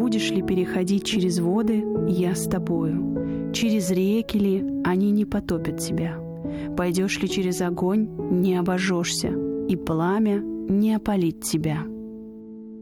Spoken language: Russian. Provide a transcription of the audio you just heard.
Будешь ли переходить через воды, я с тобою. Через реки ли, они не потопят тебя. Пойдешь ли через огонь, не обожжешься, и пламя не опалит тебя.